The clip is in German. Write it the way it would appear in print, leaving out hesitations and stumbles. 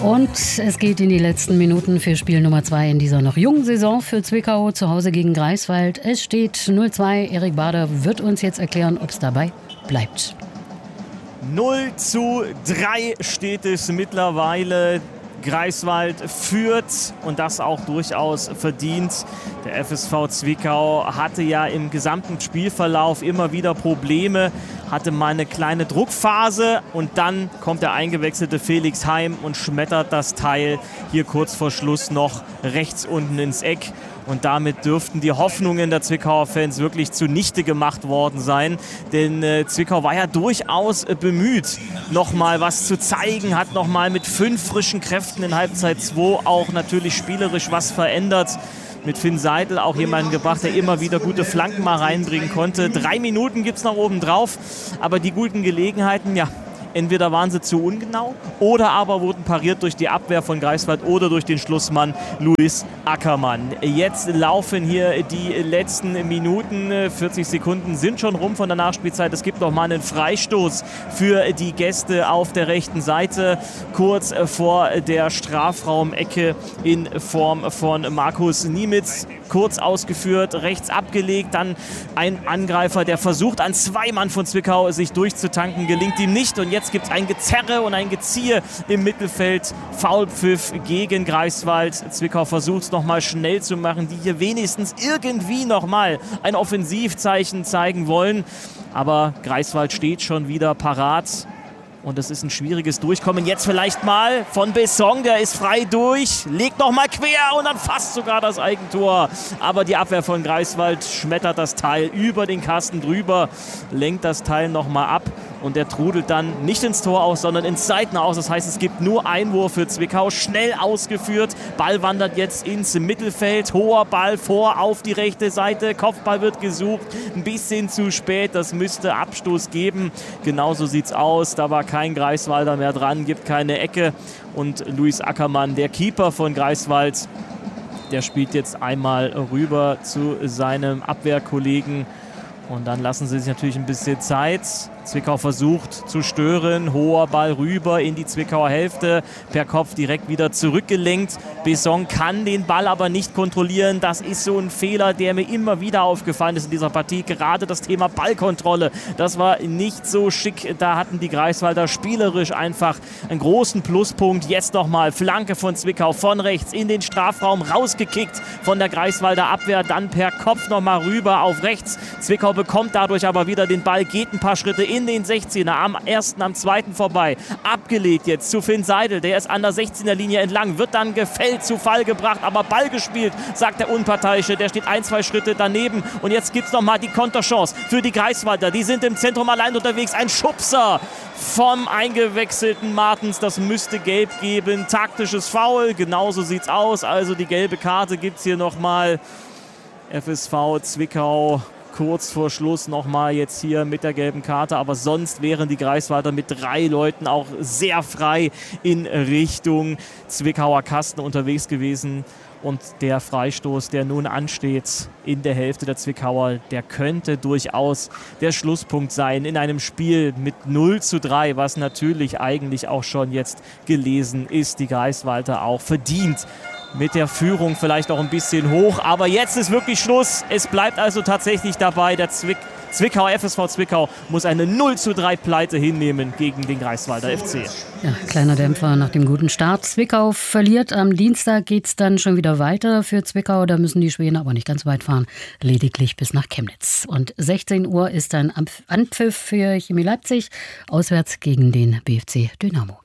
Und es geht in die letzten Minuten für Spiel Nummer 2 in dieser noch jungen Saison für Zwickau zu Hause gegen Greifswald. Es steht 0-2. Erik Bader wird uns jetzt erklären, ob es dabei bleibt. 0-3 steht es mittlerweile. Greifswald führt und das auch durchaus verdient. Der FSV Zwickau hatte ja im gesamten Spielverlauf immer wieder Probleme, hatte mal eine kleine Druckphase und dann kommt der eingewechselte Felix Heim und schmettert das Teil hier kurz vor Schluss noch rechts unten ins Eck. Und damit dürften die Hoffnungen der Zwickauer Fans wirklich zunichte gemacht worden sein. Denn Zwickau war ja durchaus bemüht, nochmal was zu zeigen, hat nochmal mit 5 frischen Kräften in Halbzeit 2 auch natürlich spielerisch was verändert. Mit Finn Seidel auch jemanden gebracht, der immer wieder gute Flanken mal reinbringen konnte. 3 Minuten gibt es noch oben drauf, aber die guten Gelegenheiten, ja, entweder waren sie zu ungenau oder aber wurden pariert durch die Abwehr von Greifswald oder durch den Schlussmann Luis Ackermann. Jetzt laufen hier die letzten Minuten. 40 Sekunden sind schon rum von der Nachspielzeit. Es gibt noch mal einen Freistoß für die Gäste auf der rechten Seite. Kurz vor der Strafraumecke in Form von Markus Niemitz. Kurz ausgeführt, rechts abgelegt, dann ein Angreifer, der versucht, an 2 Mann von Zwickau sich durchzutanken, gelingt ihm nicht und jetzt gibt es ein Gezerre und ein Geziehe im Mittelfeld. Foulpfiff gegen Greifswald. Zwickau versucht es nochmal schnell zu machen, die hier wenigstens irgendwie nochmal ein Offensivzeichen zeigen wollen, aber Greifswald steht schon wieder parat. Und es ist ein schwieriges Durchkommen. Jetzt vielleicht mal von Besson, der ist frei durch, legt nochmal quer und dann fast sogar das Eigentor. Aber die Abwehr von Greifswald schmettert das Teil über den Kasten drüber, lenkt das Teil nochmal ab. Und der trudelt dann nicht ins Tor aus, sondern ins Seiten aus. Das heißt, es gibt nur Einwurf für Zwickau. Schnell ausgeführt. Ball wandert jetzt ins Mittelfeld. Hoher Ball vor auf die rechte Seite. Kopfball wird gesucht. Ein bisschen zu spät. Das müsste Abstoß geben. Genauso sieht's aus. Da war kein Greifswalder mehr dran. Gibt keine Ecke. Und Luis Ackermann, der Keeper von Greifswald, der spielt jetzt einmal rüber zu seinem Abwehrkollegen. Und dann lassen sie sich natürlich ein bisschen Zeit. Zwickau versucht zu stören. Hoher Ball rüber in die Zwickauer Hälfte. Per Kopf direkt wieder zurückgelenkt. Besson kann den Ball aber nicht kontrollieren. Das ist so ein Fehler, der mir immer wieder aufgefallen ist in dieser Partie. Gerade das Thema Ballkontrolle. Das war nicht so schick. Da hatten die Greifswalder spielerisch einfach einen großen Pluspunkt. Jetzt nochmal Flanke von Zwickau von rechts in den Strafraum. Rausgekickt von der Greifswalder Abwehr. Dann per Kopf nochmal rüber auf rechts. Zwickau bekommt dadurch aber wieder den Ball. Geht ein paar Schritte in den 16er, am ersten, am zweiten vorbei. Abgelegt jetzt zu Finn Seidel, der ist an der 16er Linie entlang, wird dann gefällt, zu Fall gebracht, aber Ball gespielt, sagt der Unparteiische. Der steht 1-2 Schritte daneben und jetzt gibt es nochmal die Konterchance für die Greifswalder. Die sind im Zentrum allein unterwegs. Ein Schubser vom eingewechselten Martens, das müsste gelb geben. Taktisches Foul, genauso sieht's aus. Also die gelbe Karte gibt es hier nochmal. FSV Zwickau kurz vor Schluss nochmal jetzt hier mit der gelben Karte, aber sonst wären die Greifswalder mit 3 Leuten auch sehr frei in Richtung Zwickauer Kasten unterwegs gewesen. Und der Freistoß, der nun ansteht in der Hälfte der Zwickauer, der könnte durchaus der Schlusspunkt sein in einem Spiel mit 0-3, was natürlich eigentlich auch schon jetzt gelesen ist. Die Greifswalder auch verdient mit der Führung vielleicht auch ein bisschen hoch. Aber jetzt ist wirklich Schluss. Es bleibt also tatsächlich dabei. Der FSV Zwickau muss eine 0-3 Pleite hinnehmen gegen den Greifswalder FC. Ja, kleiner Dämpfer nach dem guten Start. Zwickau verliert. Am Dienstag geht es dann schon wieder weiter für Zwickau. Da müssen die Schweden aber nicht ganz weit fahren. Lediglich bis nach Chemnitz. Und 16 Uhr ist dann Anpfiff für Chemie Leipzig. Auswärts gegen den BFC Dynamo.